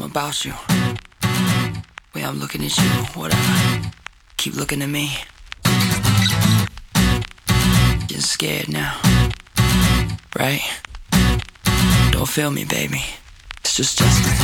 something about you. Way I'm looking at you, whatever. Keep looking at me. Getting scared now, right? Don't feel me, baby. It's just Justin.